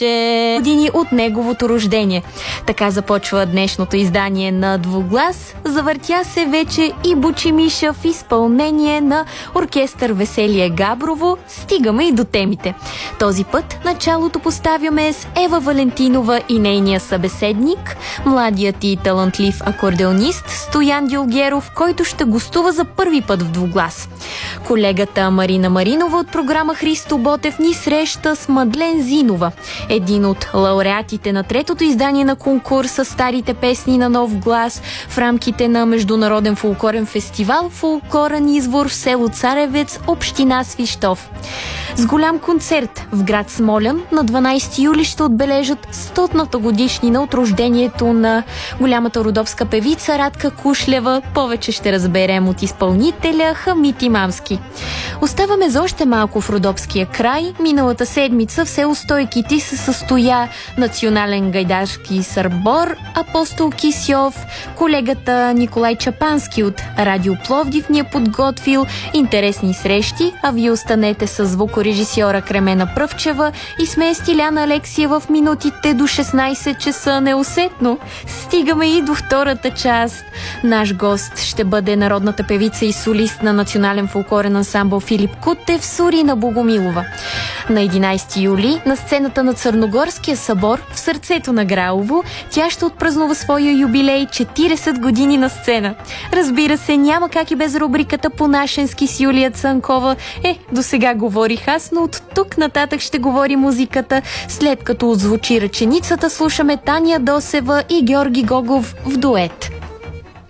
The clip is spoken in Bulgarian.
години от неговото рождение. Така започва днешното издание на Двуглас. Завъртя се вече и Бучи Миша в изпълнение на оркестър Веселие Габрово. Стигаме и до темите. Този път началото поставяме с Ева Валентинова и нейния събеседник, младият и талантлив акордеонист Стоян Дюлгеров, който ще гостува за първи път в Двуглас. Колегата Марина Маринова от програма Христо Ботев ни среща с Мадлен Зинова, един от лауреатите на третото издание на конкурса Старите песни на нов глас в рамките на Международен фолклорен фестивал Фолклорен извор в село Царевец, община Свищов. С голям концерт в град Смолян на 12 юли ще отбележат 100-ната годишнина от рождението на голямата родопска певица Радка Кушлева. Повече ще разберем от изпълнителя Хамит Имамски. Оставаме за още малко в родопския край. Миналата седмица в село Стойкити се състоя национален гайдарски сърбор Апостол Кисьов. Колегата Николай Чапански от Радио Пловдив ни е подготвил интересни срещи, а вие останете с звукорежисьора Кремена Пръвчева и с мен Стиляна Алексиева в минутите до 16 часа неусетно. Стигаме и до втората част. Наш гост ще бъде народната певица и солист на национален фолклорен ансамбъл Филип Кутев, Сурина Богомилова. На 11 юли на сцената на Църногорския събор в сърцето на Граово тя ще отпразнува своя юбилей 40 години на сцена. Разбира се, няма как и без рубриката по-нашенски с Юлия Цанкова. До сега говорих аз, но от тук нататък ще говори музиката. След като отзвучи ръченицата, слушаме Таня Досева и Георги Гогов в дует.